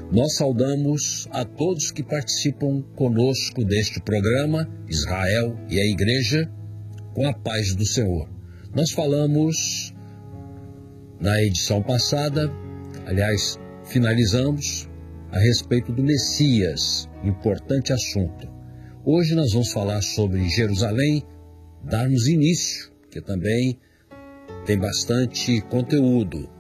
Nós saudamos a todos que participam conosco deste programa, Israel e a Igreja, com a paz do Senhor. Nós falamos na edição passada, aliás, finalizamos a respeito do Messias, importante assunto. Hoje nós vamos falar sobre Jerusalém, darmos início, que também tem bastante conteúdo.